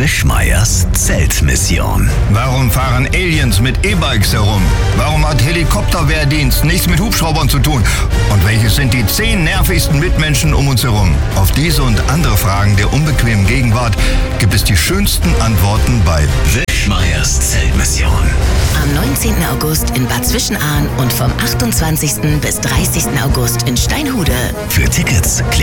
Wischmeiers Zeltmission. Warum fahren Aliens mit E-Bikes herum? Warum hat Helikopterwehrdienst nichts mit Hubschraubern zu tun? Und welches sind die 10 nervigsten Mitmenschen um uns herum? Auf diese und andere Fragen der unbequemen Gegenwart gibt es die schönsten Antworten bei Wischmeiers Zeltmission. Am 19. August in Bad Zwischenahn und vom 28. bis 30. August in Steinhude. Für Tickets